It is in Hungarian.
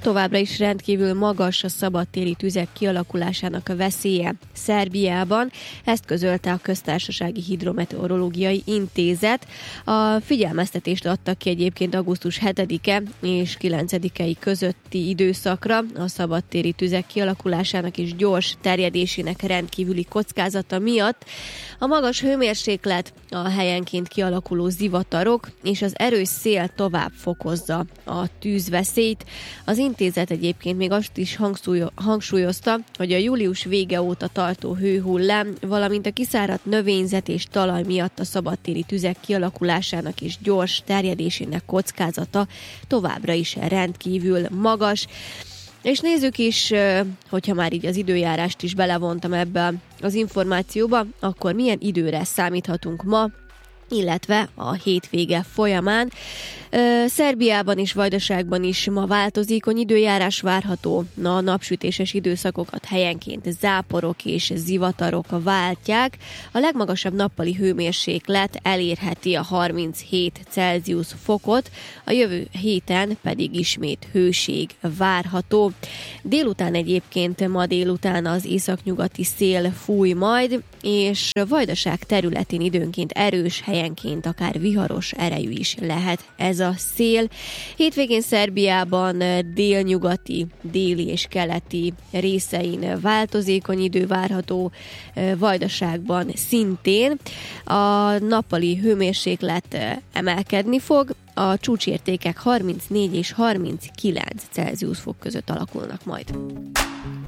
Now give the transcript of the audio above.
továbbra is rendkívül magas a szabadtéri tüzek kialakulásának a veszélye Szerbiában. Ezt közölte a Köztársasági Hidrometeorológiai Intézet. A figyelmeztetést adtak ki egyébként augusztus 7-e és 9-i közötti időszakra a szabadtéri tüzek kialakulásának és gyors terjedésének rendkívüli kockázata miatt. A magas hőmérséklet, a helyenként kialakuló zivatarok és az erős szél tovább fokozza a tűzveszélyt. Az intézet egyébként még azt is hangsúlyozta, hogy a július vége óta tartó hőhullám, valamint a kiszáradt növényzet és talaj miatt a szabadtéri tüzek kialakulásának és gyors terjedésének kockázata továbbra is rendkívül magas. És nézzük is, hogyha már így az időjárást is belevontam ebbe az információba, akkor milyen időre számíthatunk ma, illetve a hétvége folyamán. Szerbiában és Vajdaságban is ma változékony időjárás várható. A napsütéses időszakokat helyenként záporok és zivatarok váltják. A legmagasabb nappali hőmérséklet elérheti a 37 Celsius fokot, a jövő héten pedig ismét hőség várható. Délután egyébként ma délután az északnyugati szél fúj majd, és Vajdaság területén időnként erős, helyenként akár viharos erejű is lehet ez a szél. Hétvégén Szerbiában délnyugati, déli és keleti részein változékony idő várható, Vajdaságban szintén. A nappali hőmérséklet emelkedni fog, a csúcsértékek 34 és 39 Celsius fok között alakulnak majd.